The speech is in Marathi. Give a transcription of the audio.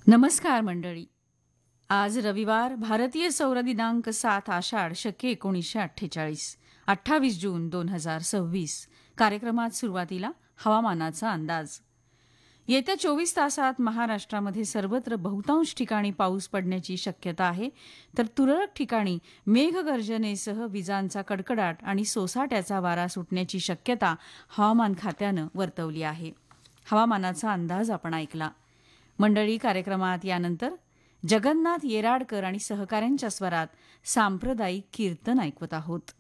नमस्कार मंडळी. आज रविवार, भारतीय सौर दिनांक 7 आषाढ शके 1948, 28 जून 2026. कार्यक्रमात सुरुवातीला हवामानाचा अंदाज. येत्या 24 तासात महाराष्ट्रामध्ये सर्वत्र बहुतांश ठिकाणी पाऊस पडण्याची शक्यता आहे, तर तुरळक ठिकाणी मेघगर्जनेसह विजांचा कडकडाट आणि सोसाट्याचा वारा सुटण्याची शक्यता हवामान खात्यानं वर्तवली आहे. हवामानाचा अंदाज आपण ऐकला. मंडळी, कार्यक्रमात यानंतर जगन्नाथ येराडकर आणि सहकाऱ्यांच्या स्वरात सांप्रदायिक कीर्तन ऐकवत आहोत.